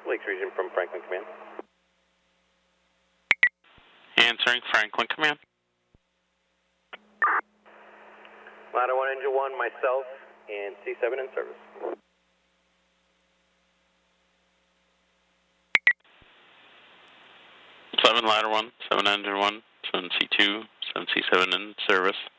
Lakes Region from Franklin Command. Answering Franklin Command. Ladder 1, Engine 1, myself, and C7 in service. Seven Ladder 1, 7 Engine 1, 7 C2, 7 C7 in service.